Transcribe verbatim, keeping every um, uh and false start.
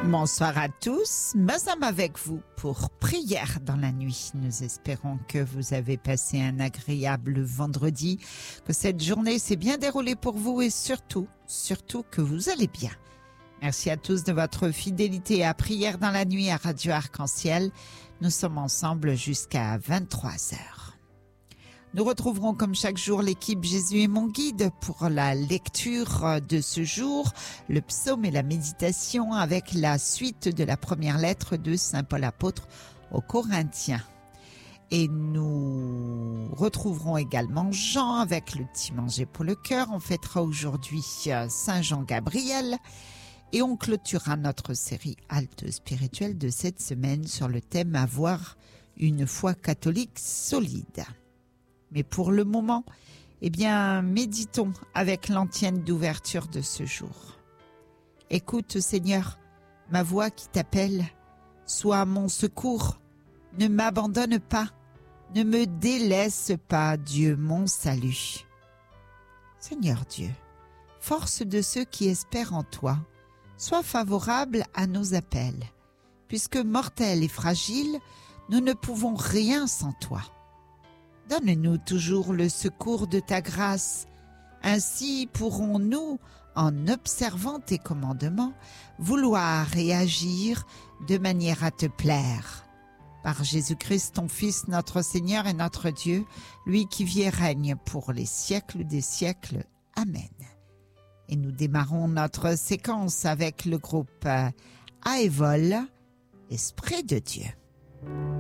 Bonsoir à tous, nous sommes avec vous pour Prière dans la nuit. Nous espérons que vous avez passé un agréable vendredi, que cette journée s'est bien déroulée pour vous et surtout, surtout que vous allez bien. Merci à tous de votre fidélité à Prière dans la nuit à Radio Arc-en-Ciel. Nous sommes ensemble jusqu'à vingt-trois heures. Nous retrouverons comme chaque jour l'équipe Jésus est mon guide pour la lecture de ce jour, le psaume et la méditation avec la suite de la première lettre de Saint Paul apôtre aux Corinthiens. Et nous retrouverons également Jean avec le petit manger pour le cœur. On fêtera aujourd'hui Saint Jean Gabriel et on clôturera notre série Halte spirituelle de cette semaine sur le thème avoir une foi catholique solide. Mais pour le moment, eh bien, méditons avec l'antienne d'ouverture de ce jour. Écoute, Seigneur, ma voix qui t'appelle, sois mon secours, ne m'abandonne pas, ne me délaisse pas, Dieu mon salut. Seigneur Dieu, force de ceux qui espèrent en toi, sois favorable à nos appels, puisque mortels et fragiles, nous ne pouvons rien sans toi. Donne-nous toujours le secours de ta grâce. Ainsi pourrons-nous, en observant tes commandements, vouloir et agir de manière à te plaire. Par Jésus-Christ, ton Fils, notre Seigneur et notre Dieu, lui qui vit et règne pour les siècles des siècles. Amen. Et nous démarrons notre séquence avec le groupe Aévol, Esprit de Dieu.